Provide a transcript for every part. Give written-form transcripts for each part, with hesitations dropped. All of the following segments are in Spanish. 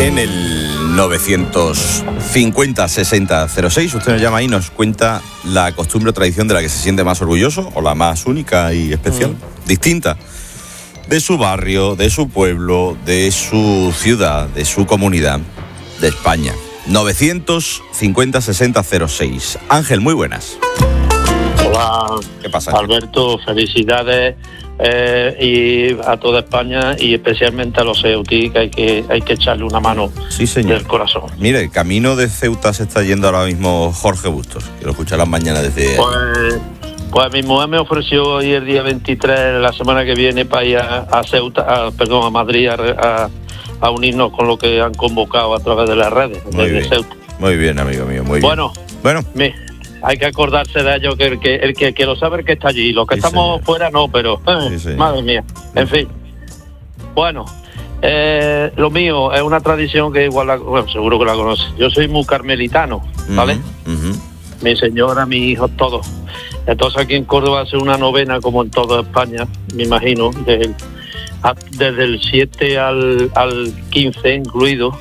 En el 950-60-06, usted nos llama y nos cuenta la costumbre o tradición de la que se siente más orgulloso, o la más única y especial, distinta, de su barrio, de su pueblo, de su ciudad, de su comunidad, de España. 950-60-06. Ángel, muy buenas. Hola. ¿Qué pasa? Alberto, felicidades y a toda España y especialmente a los Ceuti, que hay que echarle una mano, sí, señor, del corazón. Mire, camino de Ceuta se está yendo ahora mismo Jorge Bustos, que lo escucharán mañana desde... Pues mi mujer me ofreció hoy el día 23, la semana que viene, para ir a Ceuta, a Madrid, a unirnos con lo que han convocado a través de las redes. Muy bien, Ceuta. Muy bien, amigo mío, muy bien. Bueno. Hay que acordarse de ello, que el que lo sabe, el que está allí. Los que estamos señor. fuera no, pero madre mía. En fin. Bueno, lo mío es una tradición que igual, seguro que la conoce. Yo soy muy carmelitano, ¿vale? Mi señora, mis hijos, todos. Entonces aquí en Córdoba hace una novena, como en toda España, me imagino, desde el 7 al 15 incluido,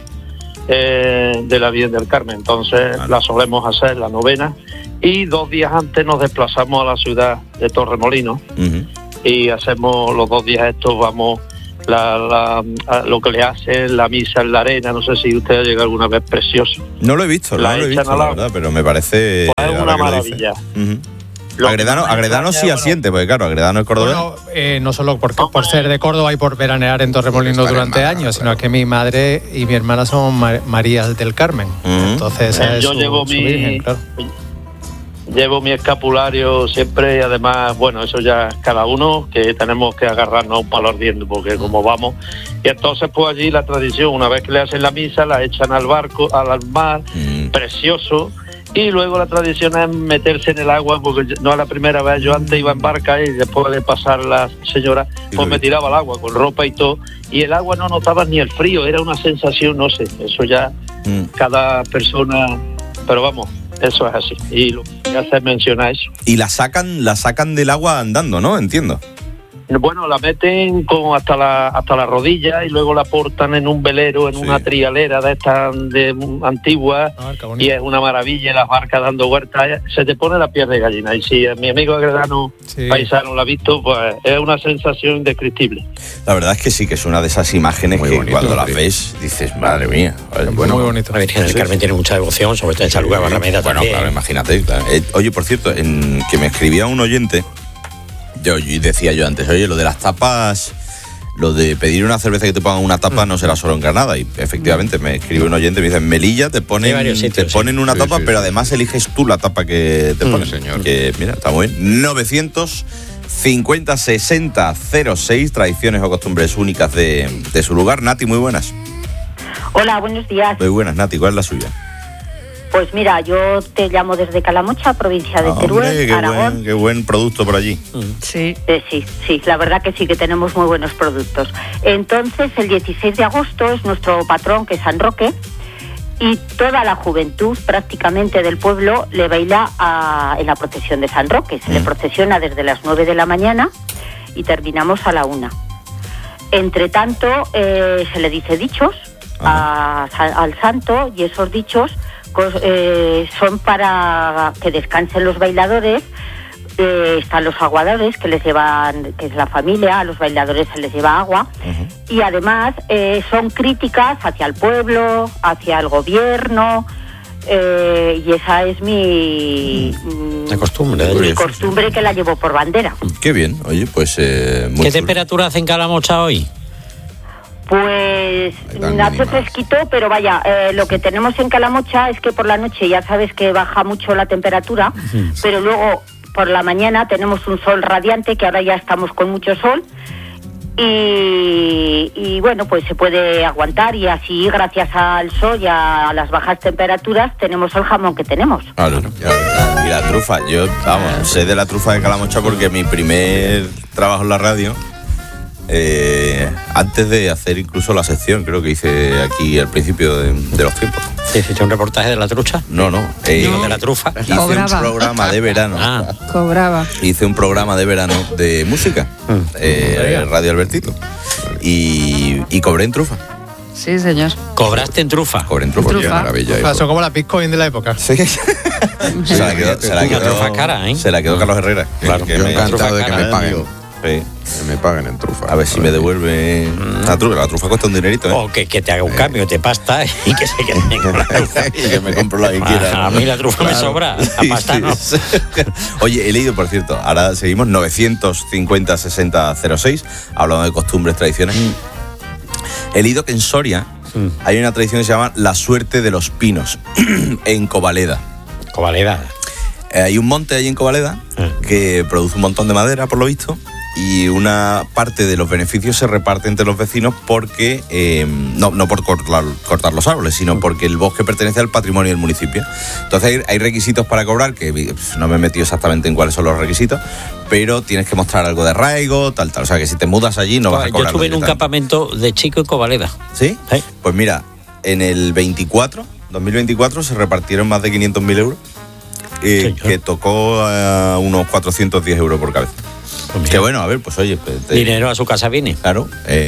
de la Virgen del Carmen. Entonces la solemos hacer, la novena, y 2 días antes nos desplazamos a la ciudad de Torremolinos y hacemos los 2 días estos, vamos, lo que le hacen, la misa en la arena. No sé si usted ha llegado alguna vez, precioso. No lo he visto, la verdad, pero me parece... Pues es una maravilla. Agredano sí asiente, porque claro, Agredano es cordobés. Bueno, no solo por ser de Córdoba y por veranear en Torremolinos durante años, sino que mi madre y mi hermana son Marías del Carmen. Entonces yo llevo virgen, claro. Llevo mi escapulario siempre, y además, bueno, eso ya cada uno, que tenemos que agarrarnos a un palo ardiendo, porque como vamos. Y entonces, pues allí la tradición, una vez que le hacen la misa, la echan al barco, al mar, precioso. Y luego la tradición es meterse en el agua, porque no es la primera vez. Yo antes iba en barca y después de pasar la señora, pues me tiraba al agua con ropa y todo. Y el agua no notaba ni el frío, era una sensación, no sé, eso ya cada persona, pero vamos, eso es así. Y lo que hace es mencionar eso. Y la sacan del agua andando, ¿no? Entiendo. Bueno, la meten hasta la rodilla y luego la portan en un velero, en una trialera de estas antiguas, y es una maravilla, las barcas dando vueltas, se te pone la piel de gallina. Y si mi amigo Agredano paisano lo ha visto, pues es una sensación indescriptible. La verdad es que sí, que es una de esas imágenes muy que bonito, cuando las ves dices, madre mía. Bueno, muy bonito. La Virgen del Carmen tiene mucha devoción, sobre todo en San Lugar Barrameda también. Bueno, claro, imagínate. Claro. Oye, por cierto, que me escribía un oyente. Yo decía yo antes, oye, lo de las tapas, lo de pedir una cerveza que te pongan una tapa no será solo en Granada. Y efectivamente me escribe un oyente y me dice, en Melilla te ponen una tapa, pero además eliges tú la tapa que te ponen. Señor. Que mira, está muy bien. 950-60-06, tradiciones o costumbres únicas de su lugar. Nati, muy buenas. Hola, buenos días. Muy buenas, Nati, ¿cuál es la suya? Pues mira, yo te llamo desde Calamocha, provincia de Teruel, Aragón. Qué buen producto por allí. Sí, la verdad que sí, que tenemos muy buenos productos. Entonces, el 16 de agosto es nuestro patrón, que es San Roque, y toda la juventud prácticamente del pueblo le baila en la procesión de San Roque. Se le procesiona desde las 9 de la mañana y terminamos a la 1. Entre tanto, se le dice dichos al santo, y esos dichos son para que descansen los bailadores. Están los aguadores que les llevan, que es la familia, a los bailadores se les lleva agua, y además son críticas hacia el pueblo, hacia el gobierno, y esa es mi costumbre que la llevo por bandera. Qué bien, oye, pues ¿qué temperatura hace en Calamocha hoy? Pues hace fresquito, pero vaya, lo que tenemos en Calamocha es que por la noche ya sabes que baja mucho la temperatura, pero luego por la mañana tenemos un sol radiante, que ahora ya estamos con mucho sol, y bueno, pues se puede aguantar, y así gracias al sol y a las bajas temperaturas tenemos el jamón que tenemos. Claro. Y la trufa, yo sé de la trufa de Calamocha porque mi primer trabajo en la radio, antes de hacer incluso la sección, creo que hice aquí al principio de los tiempos. ¿Hiciste un reportaje de la trucha? No. De la trufa. Hice un programa de verano. Cobraba. Hice un programa de verano de música, Radio Albertito, y cobré en trufa. Sí, señor. ¿Cobraste en trufa? Cobré en trufa. Qué maravilla. Pasó como la Bitcoin de la época. Sí. se la quedó trufa cara, ¿eh? Se la quedó Carlos Herrera. Claro. Que Yo encantado de que me paguen. Sí. Que me paguen en trufa. A ver si me devuelve la trufa. La trufa cuesta un dinerito, ¿eh? O que te haga un cambio de pasta y que se quede con la trufa. Y que me compro la que quiera. A mí la trufa me sobra, la pasta no. Oye, he leído, por cierto, ahora seguimos 950-60-06, hablando de costumbres, tradiciones. He leído que en Soria hay una tradición que se llama la suerte de los pinos, en Covaleda. Covaleda. Hay un monte allí en Covaleda que produce un montón de madera, por lo visto, y una parte de los beneficios se reparte entre los vecinos porque, no por cortar los árboles, sino porque el bosque pertenece al patrimonio del municipio. Entonces hay requisitos para cobrar, que no me he metido exactamente en cuáles son los requisitos, pero tienes que mostrar algo de arraigo, tal. O sea, que si te mudas allí no vas a cobrar. Yo estuve en un campamento de chico en Covaleda. ¿Sí? Pues mira, en el 2024 se repartieron más de 500.000 euros, que tocó a unos 410 euros por cabeza. Que bueno, a ver, pues oye... Dinero a su casa viene. Claro.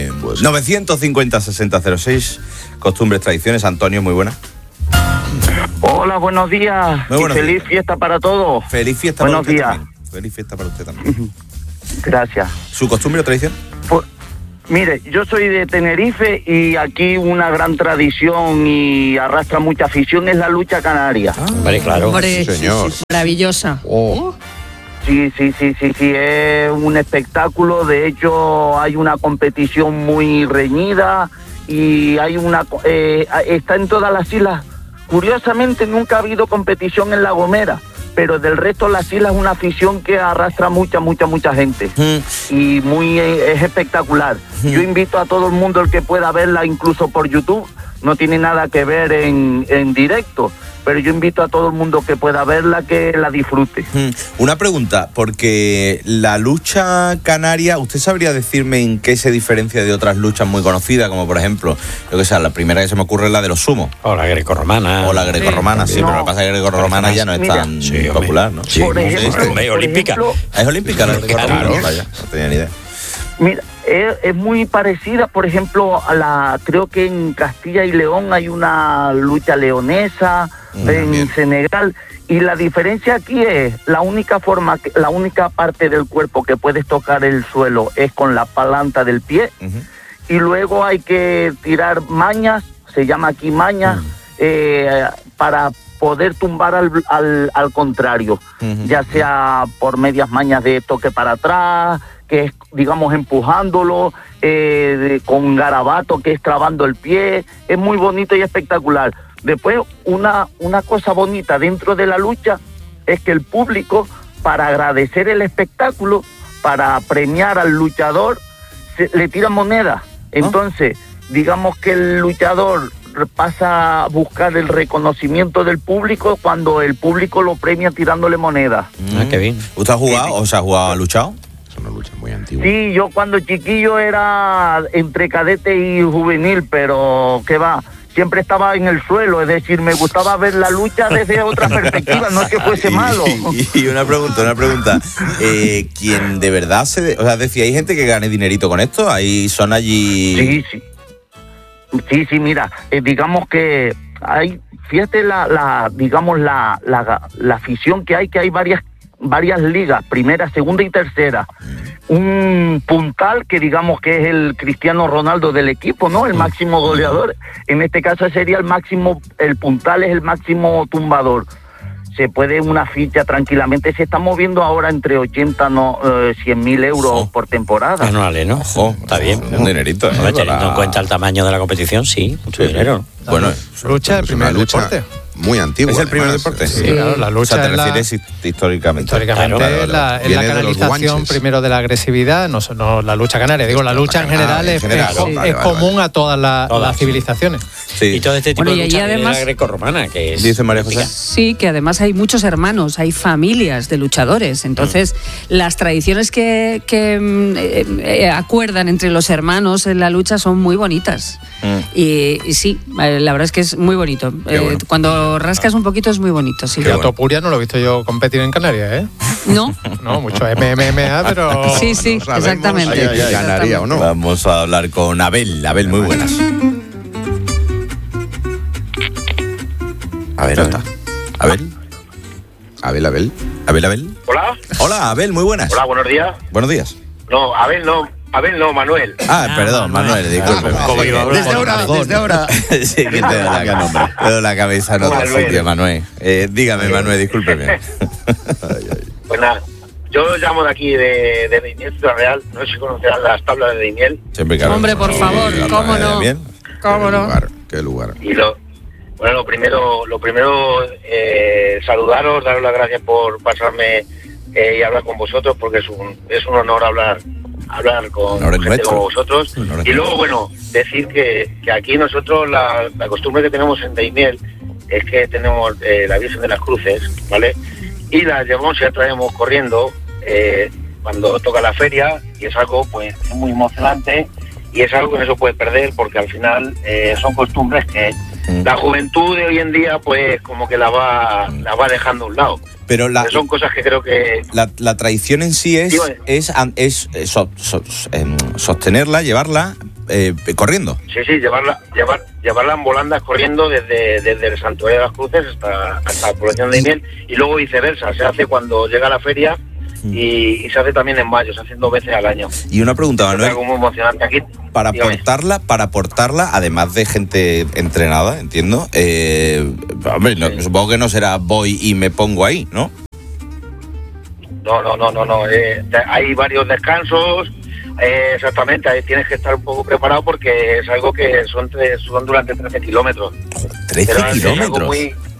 950-6006, costumbres, tradiciones. Antonio, muy buena. Hola, buenos días. Muy buenos feliz días. Fiesta para todos. Feliz fiesta buenos para usted días. también. Feliz fiesta para usted también. Gracias. ¿Su costumbre o tradición? Pues, mire, yo soy de Tenerife y aquí una gran tradición y arrastra mucha afición es la lucha canaria. Vale, claro. Hombre, Sí, señor. maravillosa. Sí, es un espectáculo. De hecho, hay una competición muy reñida y hay está en todas las islas. Curiosamente, nunca ha habido competición en La Gomera, pero del resto de las islas es una afición que arrastra mucha gente y es espectacular. Yo invito a todo el mundo el que pueda verla, incluso por YouTube. No tiene nada que ver en directo, pero yo invito a todo el mundo que pueda verla, que la disfrute. Una pregunta, porque la lucha canaria, ¿usted sabría decirme en qué se diferencia de otras luchas muy conocidas, como por ejemplo, yo que sé, la primera que se me ocurre es la de los sumos? O la grecorromana. O la grecorromana, sí, No. pero lo que pasa es que la grecorromana ya no es tan popular, ¿no? Sí, Por ejemplo, olímpica. ¿Es olímpica la grecorromana? Claro. Vaya, no tenía ni idea. Mira, es muy parecida, por ejemplo, creo que en Castilla y León hay una lucha leonesa, en Senegal, y la diferencia aquí es la única parte del cuerpo que puedes tocar el suelo es con la planta del pie, y luego hay que tirar mañas, se llama aquí mañas, para poder tumbar al contrario, ya sea por medias mañas de toque para atrás, que es, digamos, empujándolo, con garabato, que es trabando el pie. Es muy bonito y espectacular. Después, una cosa bonita dentro de la lucha es que el público, para agradecer el espectáculo, para premiar al luchador, le tira moneda. Entonces, digamos que el luchador pasa a buscar el reconocimiento del público cuando el público lo premia tirándole moneda. Qué bien. ¿Usted ha jugado? ¿O sea, ha luchado? Es una lucha muy antigua. Sí, yo cuando chiquillo era entre cadete y juvenil, pero ¿qué va? Siempre estaba en el suelo, es decir, me gustaba ver la lucha desde otra perspectiva, no es que fuese malo. Y una pregunta. ¿Quién de verdad o sea, decía, hay gente que gane dinerito con esto? Ahí son allí... Sí, mira, digamos que hay, fíjate la afición que hay varias ligas, primera, segunda y tercera. Un puntal que digamos que es el Cristiano Ronaldo del equipo, ¿no? El máximo goleador. En este caso sería el puntal es el máximo tumbador. Se puede una ficha tranquilamente, se está moviendo ahora entre 100.000 euros por temporada. Anuales, ¿no? Está bien. Un dinerito, ¿eh? Teniendo en cuenta el tamaño de la competición, sí, mucho dinero. Bueno, lucha es el primer deporte. Muy antiguo. ¿Es el primer además. deporte? Sí, claro, la lucha. O sea, te refieres históricamente. Históricamente Claro, es la Viene de los canalización guanches. primero de la agresividad, no la lucha canaria, digo, la lucha en general es común a todas las civilizaciones. Sí. Y todo este tipo Bueno, de y lucha además- viene de la grecorromana, que es... Dice María José. Sí, que además hay muchos hermanos, hay familias de luchadores. Entonces, las tradiciones que acuerdan entre los hermanos en la lucha son muy bonitas. Y sí, la verdad es que es muy bonito. Bueno. Cuando rascas un poquito es muy bonito, sí. Y a Topuria no lo he visto yo competir en Canarias, ¿eh? ¿No? No, mucho MMA, pero... Sí, No sabemos exactamente. si ganaría o no. Vamos a hablar con Abel. Abel, muy buenas. A ver. Abel. Hola, Abel, muy buenas. Hola, buenos días. Buenos días. No, Abel no, Manuel. Perdón, Manuel, discúlpeme. Desde ahora. Sí, que te doy la cabeza en otro sitio, Manuel. Dígame, Manuel, discúlpeme. Pues nada, yo llamo de aquí de Daimiel, Ciudad Real. No sé si conocerán las tablas de Daimiel. Hombre, por favor, ¿cómo no? ¿Cómo no? ¿Qué lugar? Y lo primero, saludaros, daros las gracias por pasarme y hablar con vosotros, porque es un honor hablar con gente como vosotros. Y luego, bueno, decir que aquí nosotros la costumbre que tenemos en Daimiel es que tenemos la Virgen de las Cruces, ¿vale? Y la llevamos y la traemos corriendo cuando toca la feria, y es algo pues muy emocionante, y es algo que no se puede perder, porque al final son costumbres que la juventud de hoy en día pues como que la va dejando a un lado. Pero son cosas que creo que la tradición en sí es sostenerla, llevarla corriendo. Sí, llevarla en volandas corriendo desde el Santuario de las Cruces hasta la población de Daimiel, y luego viceversa, se hace cuando llega la feria y se hace también en mayo, se hace 2 veces al año. Y una pregunta, Manuel. Es algo muy emocionante aquí. Para portarla, además de gente entrenada, entiendo, hombre, supongo que no será voy y me pongo ahí, ¿no? No. Hay varios descansos. Exactamente, ahí tienes que estar un poco preparado, porque es algo que son durante 13 kilómetros. ¿13 kilómetros?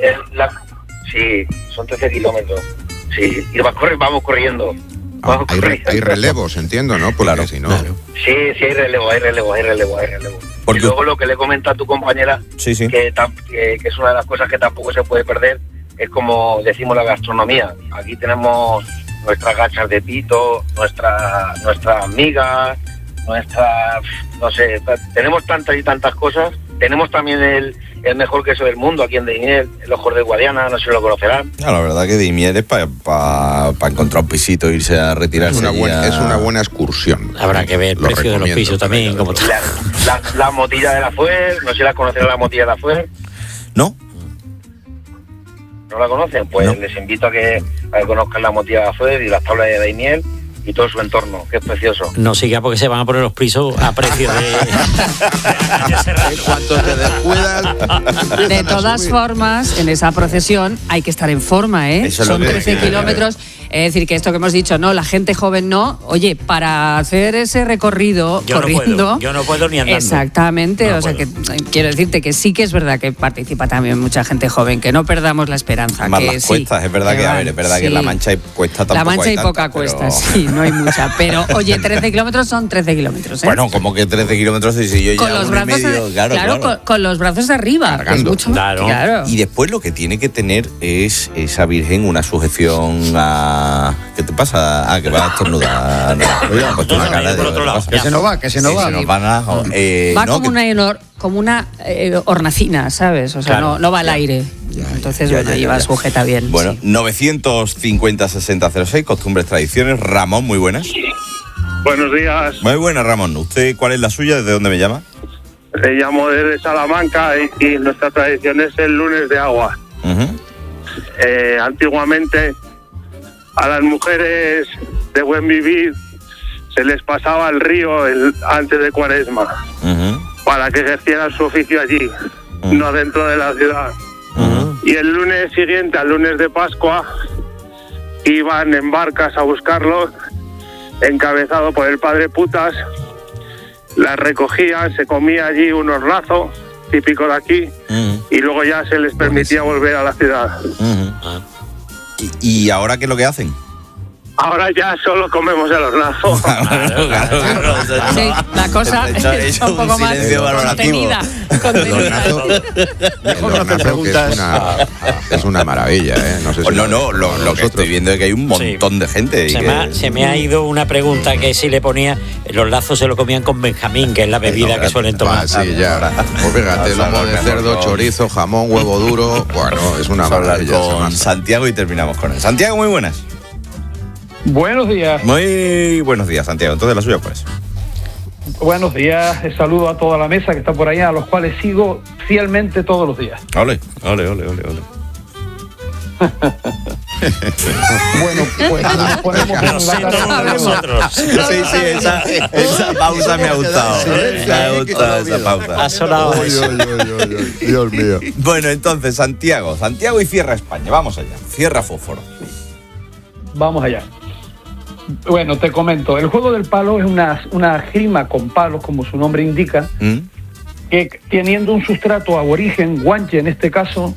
Sí, son 13 kilómetros. Sí, y vamos corriendo. Hay relevos, entiendo, ¿no? Porque claro, si no... Claro. Sí, hay relevo. Porque... Y luego lo que le comenta a tu compañera, sí. Que es una de las cosas que tampoco se puede perder, es como decimos la gastronomía. Aquí tenemos nuestras gachas de pito, nuestras migas, no sé, tenemos tantas y tantas cosas. Tenemos también el mejor queso del mundo aquí en Daimiel, el Ojos de Guadiana, no sé si lo conocerán. La verdad que Daimiel es para encontrar un pisito e irse a retirarse. Es una buena excursión. Habrá que ver el precio de los pisos también. Como la motilla de la Fuer, no sé si la conocerán, la motilla de la Fuer. ¿No? ¿No la conocen? Pues no. Les invito a que conozcan la motilla de la Fuer y las tablas de Daimiel y todo su entorno, que es precioso. No siga, porque se van a poner los pisos a precio de... En cuanto te descuidas... De todas formas, en esa procesión hay que estar en forma, ¿eh? Son 13 kilómetros. Es decir, que esto que hemos dicho, no, la gente joven no. Oye, para hacer ese recorrido corriendo... Yo no puedo ni andando. Exactamente, no o sea, que quiero decirte que sí que es verdad que participa también mucha gente joven, que no perdamos la esperanza. Más que las cuestas, es verdad es verdad que en La Mancha hay cuesta tampoco. La Mancha hay poca pero... cuesta, sí, no hay mucha. Pero, oye, 13 kilómetros son 13 kilómetros, ¿eh? Bueno, como que 13 kilómetros, si yo con ya los brazos medio, claro. Con los brazos arriba. Cargando. Es mucho más, claro. Y después lo que tiene que tener es esa virgen una sujeción a... ¿Qué te pasa? Que va a estornudar. Una cara de otro lado. Que se nos va. Va como una hornacina, ¿sabes? O sea, claro, no va al aire. Entonces, ahí va sujeta bien. Bueno, sí. 950-6006, costumbres, tradiciones. Ramón, muy buenas. Buenos días. Muy buenas, Ramón. ¿Usted cuál es la suya? ¿Desde dónde me llama? Le llamo desde Salamanca y nuestra tradición es el lunes de agua. Antiguamente a las mujeres de buen vivir se les pasaba al río antes de Cuaresma para que ejercieran su oficio allí, no dentro de la ciudad. Y el lunes siguiente, al lunes de Pascua, iban en barcas a buscarlos, encabezado por el padre Putas. Las recogían, se comía allí un hornazo típico de aquí, y luego ya se les permitía volver a la ciudad. ¿Y ahora qué es lo que hacen? Ahora ya solo comemos el hornazo. Sí, la cosa es un poco más contenida. El hornazo que es una maravilla, ¿eh? No sé si lo que estoy viendo es que hay un montón de gente. Se me ha ido una pregunta que si le ponía, los lazos se lo comían con Benjamín, que es la bebida que suelen tomar. Sí, ya. Pues fíjate, lomo de cerdo, chorizo, jamón, huevo duro. Bueno, es una maravilla. Con Santiago y terminamos con él. Santiago, muy buenas. Buenos días. Muy buenos días, Santiago. Entonces, ¿la suya cuál es? Buenos días, saludo a toda la mesa que está por allá, a los cuales sigo fielmente todos los días. Ole. Bueno, pues nos ponemos nosotros. Sí, esa pausa me ha gustado. Me ha gustado esa pausa. Ha sonado. Dios mío. Bueno, entonces, Santiago y cierra España. Vamos allá. Cierra Fósforo. Vamos allá. Bueno, te comento. El juego del palo es una esgrima con palos, como su nombre indica, que teniendo un sustrato aborigen, guanche en este caso,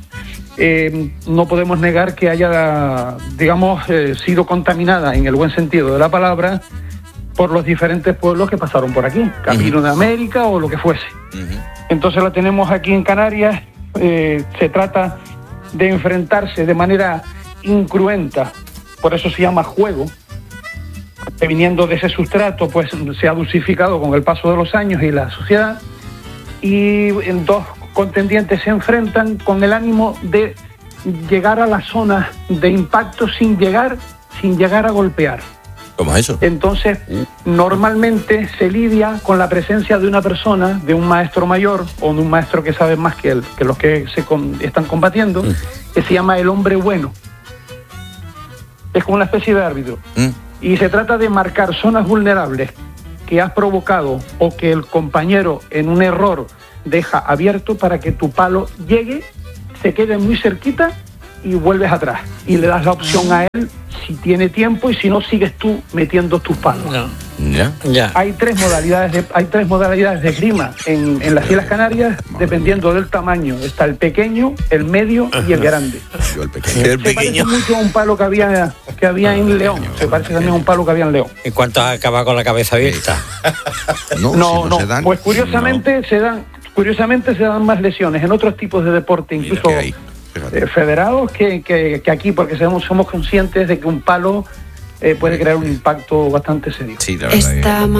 no podemos negar que haya, digamos, sido contaminada en el buen sentido de la palabra por los diferentes pueblos que pasaron por aquí, camino de América o lo que fuese. Entonces la tenemos aquí en Canarias. Se trata de enfrentarse de manera incruenta, por eso se llama juego, que viniendo de ese sustrato pues se ha dulcificado con el paso de los años y la sociedad, y en dos contendientes se enfrentan con el ánimo de llegar a la zona de impacto sin llegar a golpear. ¿Cómo es eso? Entonces, normalmente se lidia con la presencia de una persona, de un maestro mayor o de un maestro que sabe más que los que están combatiendo, que se llama el hombre bueno. Es como una especie de árbitro. Y se trata de marcar zonas vulnerables que has provocado o que el compañero en un error deja abierto para que tu palo llegue, se quede muy cerquita y vuelves atrás. Y le das la opción a él si tiene tiempo, y si no, sigues tú metiendo tus palos. Ya. Hay tres modalidades de esgrima en las Islas Canarias, dependiendo del tamaño. Está el pequeño, el medio y el grande. Se parece mucho a un palo que había en León. Se parece también a un palo que había en León. ¿En cuánto acaba con la cabeza abierta? No. Pues curiosamente se dan más lesiones en otros tipos de deporte, incluso federados, que aquí, porque somos conscientes de que un palo puede crear un impacto bastante serio. Sí, la verdad.